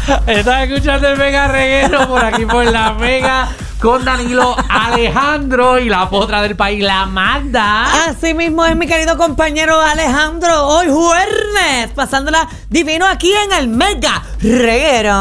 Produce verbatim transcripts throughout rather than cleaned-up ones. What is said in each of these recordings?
Estás escuchando el Mega Reguero por aquí por la Mega con Danilo Alejandro y la potra del país, la Magda. Así mismo es mi querido compañero Alejandro. Hoy jueves, pasándola divino aquí en el Mega Reguero.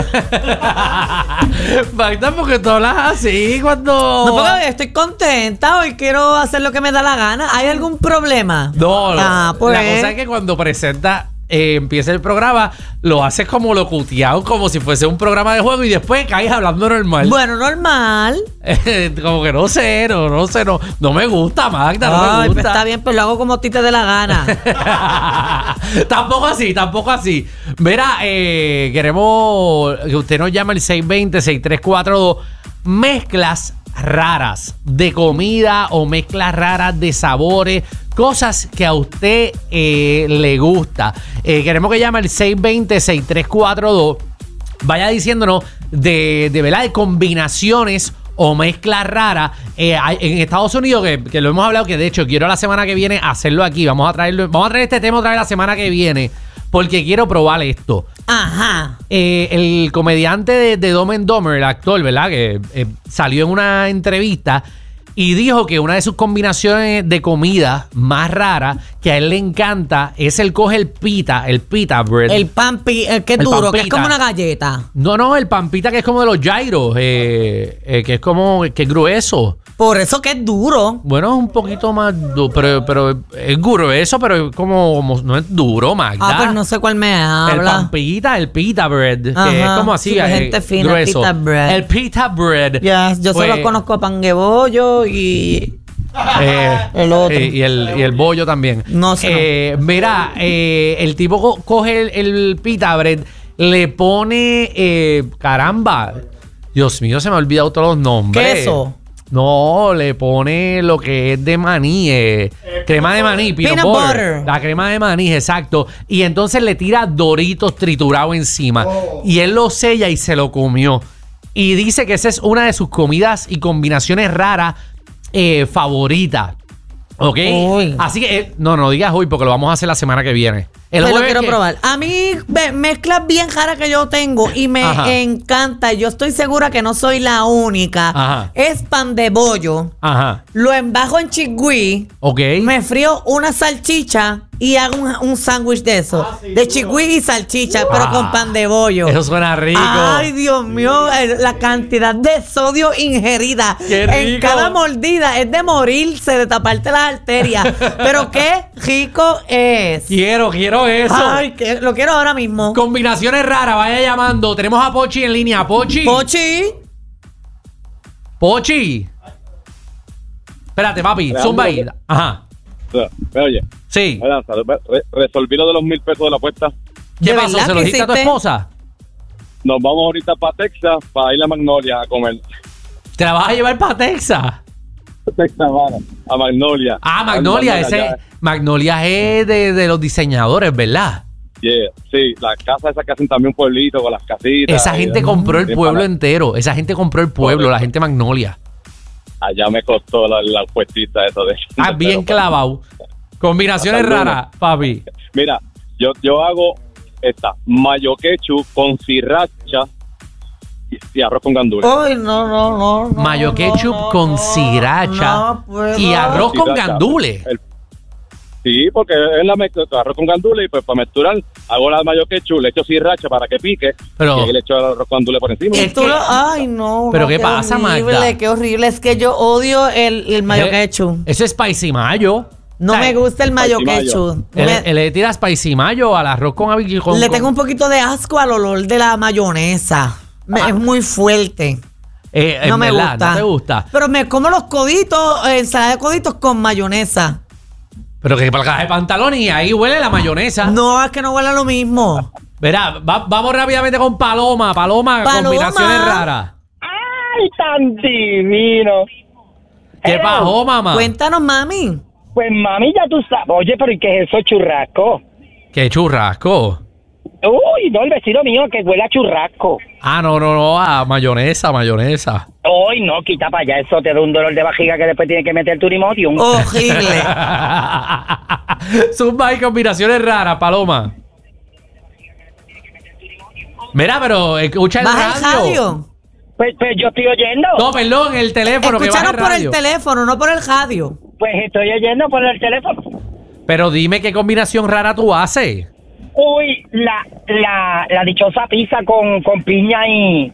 Magda, porque tú hablas así cuando... No, porque estoy contenta. Hoy quiero hacer lo que me da la gana. ¿Hay algún problema? No, no. Ah, pues. La cosa es que cuando presenta... Eh, empieza el programa, lo haces como locuteado, como si fuese un programa de juego y después caes hablando normal. Bueno, normal. Como que no sé, no, no sé, no, no me gusta, Magda, no Ay, me pues gusta. está bien, pues lo hago como a ti te dé la gana. Tampoco así, tampoco así. Mira, eh, queremos que usted nos llame al seis dos cero, seis tres cuatro dos. Mezclas raras de comida o mezclas raras de sabores, cosas que a usted eh, le gusta. Eh, queremos que llame al seis dos cero, seis tres cuatro dos. Vaya diciéndonos de, de verdad de combinaciones o mezclas raras. Eh, hay- en Estados Unidos, que, que lo hemos hablado, que de hecho quiero la semana que viene hacerlo aquí. Vamos a traerlo, vamos a traer este tema otra vez la semana que viene, porque quiero probar esto. Ajá. Eh, el comediante de, de Dumb and Dumber, el actor, ¿verdad? Que eh, salió en una entrevista y dijo que una de sus combinaciones de comida más raras que a él le encanta es el coge el pita, el pita bread. El pan, pi- el que es El duro, que es pampita. como una galleta. No, no, el pampita que es como de los gyros, eh, eh, que es como, que es grueso. Por eso que es duro. Bueno, es un poquito más duro, pero, pero es grueso, pero es como, como- no es duro, Magda. Ah, pues no sé cuál me El habla. pampita, el pita bread, que Ajá, es como así, sí, eh, gente fina, grueso. pita bread. El pita bread. Ya, yo Pues, solo conozco pan de bollo y... eh, El otro. eh, y, el, y el bollo también. No sé, Eh, Mira, eh, el tipo co- coge el, el pita bread, le pone, eh, caramba, Dios mío, se me ha olvidado todos los nombres. Queso. No, le pone lo que es de maní, eh, crema de maní, peanut, Peanut butter. butter. La crema de maní, exacto. Y entonces le tira Doritos triturados encima. Oh. Y él lo sella y se lo comió. Y dice que esa es una de sus comidas y combinaciones raras eh, favoritas. ¿Ok? Uy. Así que, eh, no, no digas hoy porque lo vamos a hacer la semana que viene. El Pues lo jueves quiero que- probar. A mí, ve- mezclas bien raras que yo tengo y me Ajá. encanta. Yo estoy segura que no soy la única. Ajá. Es pan de bollo. Ajá. Lo embajo en chigüí. Ok. Me frío una salchicha y hago un, un sándwich de eso. de chigüí y salchicha, pero Ah, con pan de bollo. Eso suena rico. Ay, Dios mío, eh, la cantidad de sodio ingerida ¡Qué en rico! cada mordida es de morirse, de taparte las arterias. Pero qué rico es. Quiero, quiero eso. Ay, que lo quiero ahora mismo. Combinaciones raras, vaya llamando. Tenemos a Pochi en línea. Pochi. Pochi. Pochi. Espérate, papi. Alejandro, Zumba ahí. Ajá. Me oye, Sí. me lanza, re- resolví lo de los mil pesos de la apuesta. ¿Qué ¿De pasó? verdad ¿Se lo que dijiste a tu hiciste? esposa? Nos vamos ahorita para Texas, para ir a Magnolia a comer. ¿Te la vas a llevar para Texas? Texas, mano, a Magnolia. Ah, Magnolia. Ese, ya. Magnolia es de, de los diseñadores, ¿verdad? Yeah, sí, la casa esa que hacen también un pueblito con las casitas. Esa y- gente compró el Bien pueblo pana. entero. Esa gente compró el pueblo, Correcto. la gente Magnolia. Allá me costó la, la puestita eso de... Ah, bien pero- clavado. Combinaciones Hasta el lunes. raras, papi. Mira, yo, yo hago esta mayo ketchup con sriracha y, y arroz con gandules. Ay, no, no, no. no, Mayo no, ketchup no, con no, sriracha no puedo. y arroz con Sriracha. gandules. El- sí, porque es la mezcla, arroz con gandules y pues para mezclar hago la mayo ketchup, le echo sriracha para que pique Pero- y ahí le echo el arroz con gandules por encima. Y Es tú que- lo- ay, no. ¿Pero no, qué pasa, horrible, Magda? Qué horrible. Es que yo odio el, el mayo Eh, ketchup. Eso es spicy mayo. No O sea, me gusta el mayo Spicy mayo. ketchup. Le, Me- le tiras spicy mayo al arroz con habi- con- le con- tengo un poquito de asco al olor de la mayonesa. Me- Ah. Es muy fuerte. Eh, en No me verdad, gusta. No te gusta. Pero me como los coditos, eh, ensalada de coditos con mayonesa. Pero que para el caja de pantalones y ahí huele la mayonesa. No, es que no huele a lo mismo. Verá, va- vamos rápidamente con Paloma. Paloma, Paloma. combinaciones raras. ¡Ay, tan divino! ¿Qué Hello. pasó, mamá? Cuéntanos, mami. Pues mami, ya tú sabes. Oye, pero ¿y qué es eso, churrasco? Qué churrasco. Uy, no, el vecino mío que huele a churrasco. Ah, no, no, no, a mayonesa, mayonesa. Uy, no, quita para allá, eso te da un dolor de barriga que después tiene que meter tu Nimodium. Horrible. Zumba y combinaciones raras, Paloma. Mira, pero escucha el Baja el radio. radio. Pues, pues yo estoy oyendo. No, perdón, el teléfono que baja Escúchanos el por el radio. teléfono, no por el radio. Pues estoy oyendo por el teléfono. Pero dime qué combinación rara tú haces. Uy, la, la, la dichosa pizza con, con piña y...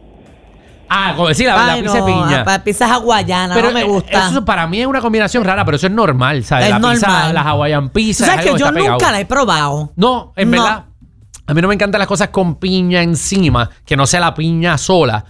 Ah, como decir, la, la Ay, pizza no, de piña. para pizzas hawaianas, no me eh, gusta. Eso para mí es una combinación rara, pero eso es normal, ¿sabes? Es la pizza, normal. la Hawaiian Tú pizza. sabes es que algo yo está nunca pegado. la he probado. No, en No. verdad. A mí no me encantan las cosas con piña encima, que no sea la piña sola.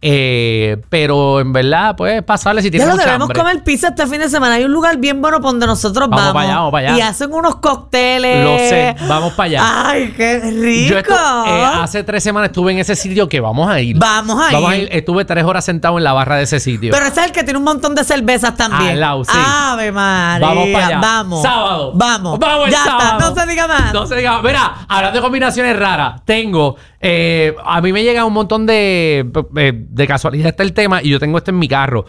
Eh, pero en verdad, pues pasarle si Ya tienes lo mucha debemos hambre. comer pizza este fin de semana. Hay un lugar bien bueno por donde nosotros Vamos vamos. para allá, vamos para allá. Y hacen unos cócteles. Lo sé, vamos para allá. Ay, qué rico. Yo estu- eh, hace tres semanas estuve en ese sitio que vamos a ir. Vamos a Vamos a ir. ir. Estuve tres horas sentado en la barra de ese sitio. Pero ese es el que tiene un montón de cervezas también. Al lado, sí. Ave María. Vamos para allá. Vamos. Sábado. Vamos. Vamos el ya sábado. está. No se diga más. No se diga. Mira, hablando de combinaciones raras, tengo. eh, a mí me llega un montón de. eh, de casualidad está el tema y yo tengo esto en mi carro.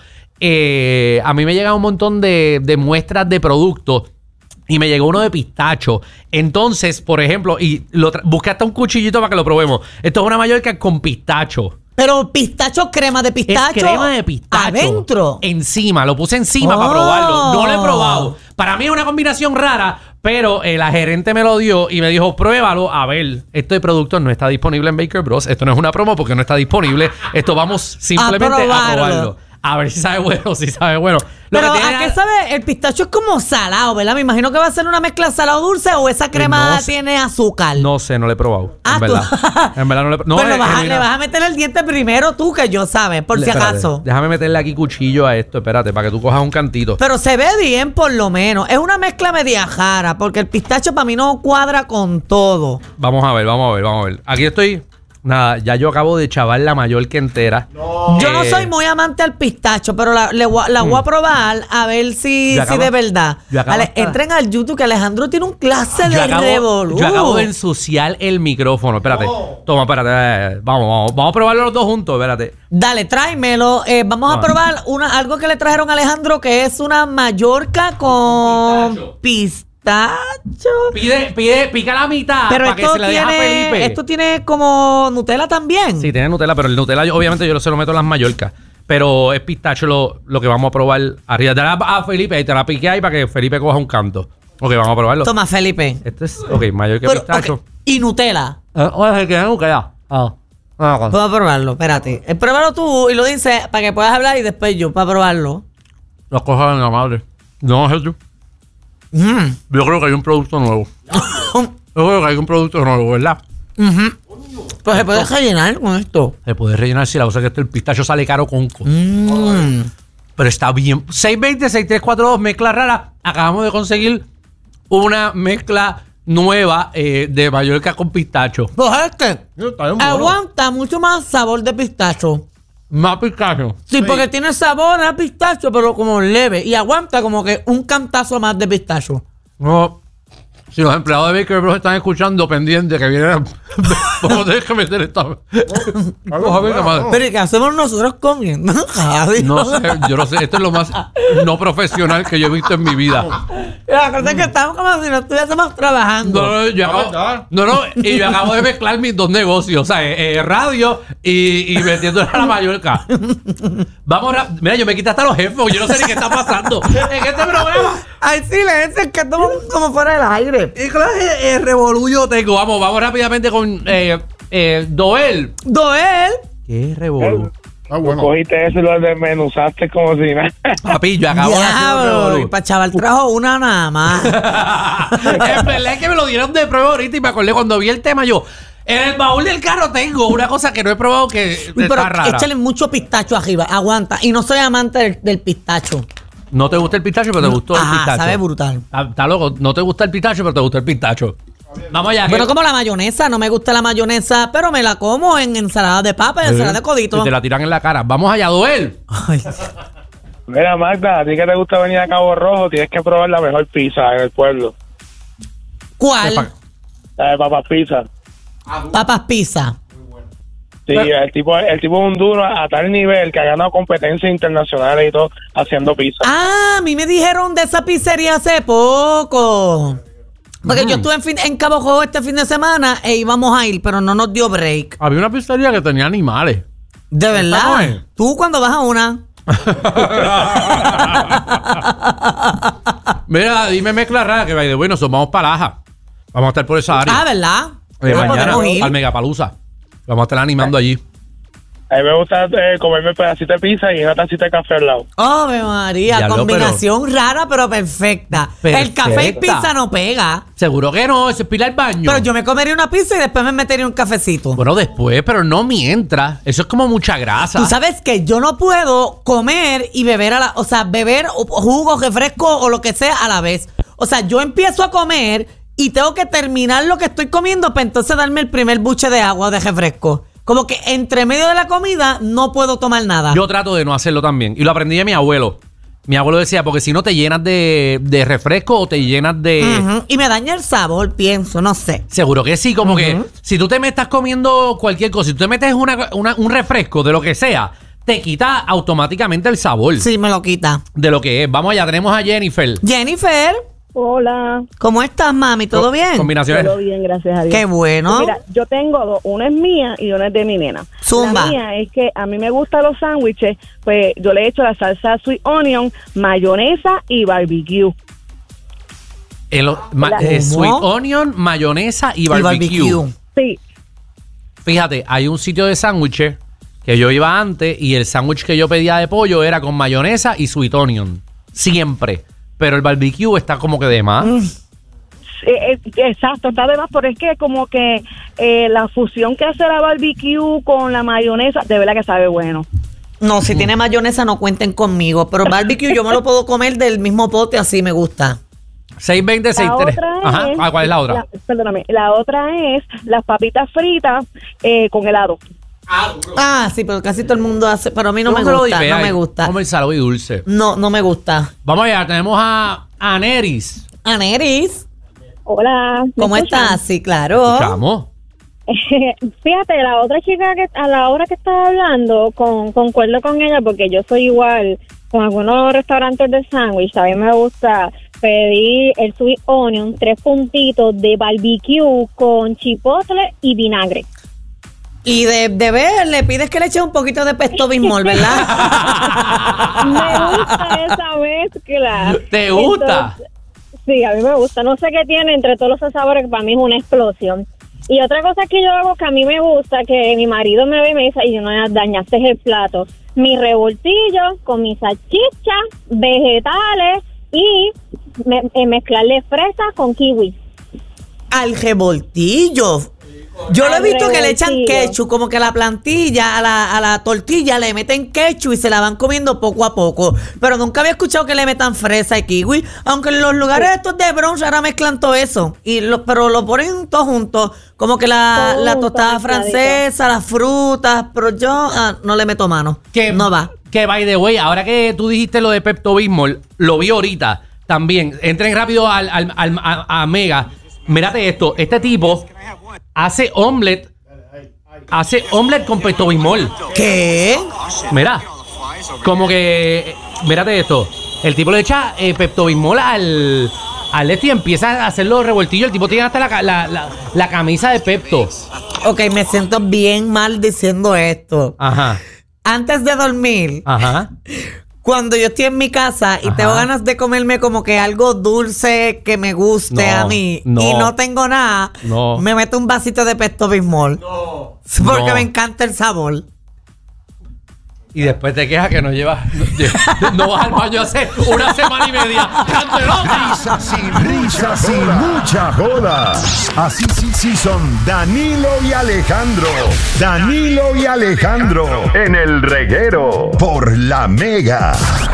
Eh, a mí me llega un montón de, de muestras de productos. Y me llegó uno de pistacho. Entonces, por ejemplo, y lo tra- busqué hasta un cuchillito para que lo probemos. Esto es una Mallorca con pistacho. Pero pistacho, crema de Es pistacho. crema de pistacho. Adentro. Encima, lo puse encima Oh. para probarlo. No lo he probado. Para mí es una combinación rara, pero eh, la gerente me lo dio y me dijo, pruébalo. A ver, este producto no está disponible en Baker Bros. Esto no es una promo porque no está disponible. Esto vamos simplemente a probarlo. probarlo. A ver si sabe bueno, si sabe bueno. Lo Pero que tiene ¿a qué es- sabe? El pistacho es como salado, ¿verdad? Me imagino que va a ser una mezcla salado-dulce o esa crema no sé. tiene azúcar. No sé, no lo he probado. Ah, en tú- verdad. En verdad no lo he probado. Pero le vas, a- le vas a meter el diente primero tú, que yo sabes, por si acaso. Déjame meterle aquí cuchillo a esto, espérate, para que tú cojas un cantito. Pero se ve bien por lo menos. Es una mezcla media jara, porque el pistacho para mí no cuadra con todo. Vamos a ver, vamos a ver, vamos a ver. Aquí estoy. Nada, ya yo acabo de chavar la Mallorca entera. Yo no Eh, soy muy amante al pistacho, pero la, le voy a- la voy a probar a ver si, Yo si acabo- de verdad. yo acabo Ale- hasta- entren al YouTube que Alejandro tiene un clase Yo de acabo, revolú. yo acabo de ensuciar el micrófono. Espérate. Toma, espérate. eh, Vamos, vamos. Vamos a probarlo los dos juntos. Espérate. Dale, tráemelo. Eh, vamos a Ah. probar una, algo que le trajeron a Alejandro, que es una Mallorca con pistacho. Pide, pide, pica la mitad Pero para que esto se la deje a tiene, Felipe. esto tiene como Nutella también. Sí, tiene Nutella, pero el Nutella, yo- obviamente, yo lo- se lo meto en las Mallorcas. Pero es pistacho lo, lo que vamos a probar arriba. Te la a Felipe y te la piqué ahí para que Felipe coja un canto. Ok, vamos a probarlo. Toma, Felipe. Este es, ok, Mallorca Pero, pistacho. ok, y Nutella. Eh, oye, que nunca ya. Ah. Ah, ok. Vamos a probarlo, espérate. Eh, pruébalo tú y lo dices para que puedas hablar y después yo para probarlo. Las cosas de la madre. No, es tú. Mm. Yo creo que hay un producto nuevo. Yo creo que hay un producto nuevo, ¿verdad? Pues se puede rellenar con esto. Se puede rellenar si la cosa es que este, el pistacho sale caro con co. Mm. Pero está bien. seis veinte, seis tres cuatro dos, mezcla rara. Acabamos de conseguir una mezcla nueva eh, de Mallorca con pistacho. Pues es que Está bien bueno. aguanta mucho más sabor de pistacho. Más pistacho. Sí, porque tiene sabor a pistacho, pero como leve. Y aguanta como que un cantazo más de pistacho. No. Si los empleados de Baker Bros están escuchando pendientes que vienen, vamos a tener que meter esta. Vamos a ver, madre. Pero ¿y qué hacemos nosotros comiendo? Javi? No sé, yo no sé. Esto es lo más no profesional que yo he visto en mi vida. La cosa es que estamos como si no estuviésemos trabajando. No, no, yo acabo, no, no, y yo acabo de mezclar mis dos negocios, o sea, eh, eh, radio y, y metiéndole a la Mallorca. Vamos, ra- mira, yo me quité hasta los headphones, yo no sé ni qué está pasando en este programa. Ay, silencio, es que estamos como fuera del aire. ¿Qué clase de revolullo tengo? Vamos, vamos rápidamente con eh, eh, Doel. Doel. ¿Qué revolú? Ah, bueno. Cogiste eso y lo desmenuzaste como si nada. Papi, yo acabo de hacer un Diablo. Y revolú. para chaval trajo una nada más. En verdad es que me lo dieron de prueba ahorita y me acordé cuando vi el tema yo. En el baúl del carro tengo una cosa que no he probado que Uy, está pero rara. échale mucho pistacho arriba, aguanta. Y no soy amante del, del pistacho. No te gusta el pistacho, pero te gustó el Ajá, pistacho. sabe brutal. Está, está loco. No te gusta el pistacho, pero te gusta el pistacho. Vamos allá. Bueno, que- como la mayonesa, no me gusta la mayonesa, pero me la como en ensalada de papa y ensalada de codito. Y te la tiran en la cara. Vamos allá, Doel. Ay, Mira, Magda, a ti que te gusta venir a Cabo Rojo, tienes que probar la mejor pizza en el pueblo. ¿cuál? La de Papas Pizza. Papas pizza. Sí, el tipo, el tipo es un duro a tal nivel que ha ganado competencias internacionales y todo haciendo pizza. Ah, a mí me dijeron de esa pizzería hace poco. Porque Mm. yo estuve en, fin- en Cabo Rojo este fin de semana e íbamos a ir, pero no nos dio break. Había una pizzería que tenía animales. De ¿Esta no verdad. es? Tú cuando vas a una. Mira, dime mezcla rara que by the way, nosotros vamos para Laja. Vamos a estar por esa área. Ah, ¿verdad? De Ah, mañana podemos ir. al Megapalusa. Vamos a estar animando allí. A mí me gusta eh, comerme un pedacito de pizza y una tacita de café al lado. Ave María, Diablo, combinación rara pero perfecta. El café y Perfecta. pizza no pega. Seguro que no, eso es pila al baño. Pero yo me comería una pizza y después me metería un cafecito. Bueno, después, pero no mientras. Eso es como mucha grasa. Tú sabes que yo no puedo comer y beber a la, o sea, beber o- jugo, refresco o lo que sea a la vez. O sea, yo empiezo a comer y tengo que terminar lo que estoy comiendo para entonces darme el primer buche de agua o de refresco. Como que entre medio de la comida no puedo tomar nada. Yo trato de no hacerlo también. Y lo aprendí de mi abuelo. Mi abuelo decía, porque si no te llenas de, de refresco o te llenas de... Ujú. Y me daña el sabor, pienso, no sé. Seguro que sí, como que si tú te me estás comiendo cualquier cosa, si tú te metes una, una- un refresco de lo que sea, te quita automáticamente el sabor Sí, me lo quita. de lo que es. Vamos allá, tenemos a Jennifer. Jennifer, Hola, ¿cómo estás, mami? ¿Todo Co- bien? Combinaciones. todo bien, gracias a Dios. Qué bueno. Pues mira, yo tengo dos, una es mía y una es de mi nena. Zumba. La mía es que a mí me gustan los sándwiches, pues yo le echo la salsa sweet onion, mayonesa y barbecue. El, ma- La- eh, ¿Cómo? sweet onion, mayonesa y Y barbecue. barbecue. Sí, Fíjate, hay un sitio de sándwiches que yo iba antes y el sándwich que yo pedía de pollo era con mayonesa y sweet onion. Siempre. Pero el barbecue está como que de más. eh, eh, exacto, está de más, pero es que como que eh, la fusión que hace la barbecue con la mayonesa, de verdad que sabe bueno. No, si tiene mayonesa no cuenten conmigo, pero barbecue yo me lo puedo comer del mismo pote, así me gusta. seis veinte, seis La tres. otra Ajá. es, Ah, ¿cuál es la otra? la- perdóname, la otra es las papitas fritas eh, con helado. Ah, sí, pero casi todo el mundo hace, pero a mí no me ¿Cómo se lo gusta, dipea no me ahí? gusta. Como el salado y dulce. No, no me gusta. Vamos allá, tenemos a, a Neris. Aneris, Hola. ¿me ¿cómo escuchan? estás? Sí, claro. Escuchamos. Fíjate, la otra chica que a la hora que estaba hablando, con, concuerdo con ella porque yo soy igual con algunos restaurantes de sándwich. A mí me gusta pedir el sweet onion, tres puntitos de barbecue con chipotle y vinagre. Y de, de ver, le pides que le eche un poquito de pesto bismol, ¿verdad? Me gusta esa mezcla. ¿Te gusta? Entonces, sí, a mí me gusta. No sé qué tiene entre todos los sabores, que para mí es una explosión. Y otra cosa que yo hago que a mí me gusta, que mi marido me ve y me dice, y no dañaste el plato, mi revoltillo con mis salchichas, vegetales y me- eh, mezclarle fresa con kiwi. Al revoltillo. Yo lo he Al visto que le echan revoltillo. ketchup, como que a la plantilla, a la, a la tortilla le meten ketchup y se la van comiendo poco a poco. Pero nunca había escuchado que le metan fresa y kiwi. Aunque en los lugares estos de brunch ahora mezclan todo eso. Y lo, pero lo ponen todo junto. Como que la, Todo la junto, tostada mezcladito. francesa, las frutas. Pero yo ah, no le meto mano. Que, No va. Que, by the way, ahora que tú dijiste lo de Pepto Bismol, lo vi ahorita también. Entren rápido al, al- al- a, a Mega. Mírate esto. Este tipo hace omelette. Hace omelette con Pepto Bismol. ¿Qué? Mira. Como que. Mírate esto. El tipo le echa eh, Pepto Bismol al. Al este y empieza a hacer los revoltillos. El tipo tiene hasta la, ca- la, la, la camisa de Pepto. Ok, me siento bien mal diciendo esto. Ajá. Antes de dormir, Ajá. cuando yo estoy en mi casa y Ajá. tengo ganas de comerme como que algo dulce que me guste No, a mí no. y no tengo nada, No. me meto un vasito de Pepto Bismol. Porque No. me encanta el sabor. Y después te quejas que no llevas. No, no vas al baño hace una semana y media. ¡Cantelota! Risas y risas y mucha joda. Así sí, sí son Danilo y Alejandro. Danilo y Alejandro en el reguero por la Mega.